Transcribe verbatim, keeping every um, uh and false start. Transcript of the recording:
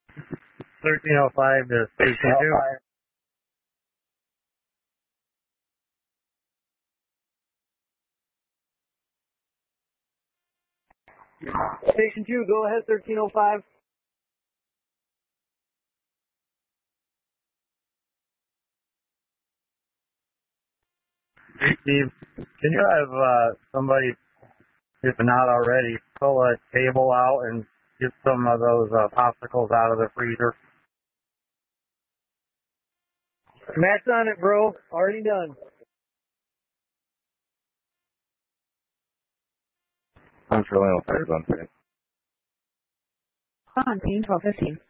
thirteen oh five to station two. Station two, go ahead, thirteen oh five. Hey, Steve, can you have uh, somebody, if not already, pull a table out and get some of those uh, popsicles out of the freezer? Matt's on it, bro. Already done. I'm Charlie, I'll fire one second. On page twelve fifteen.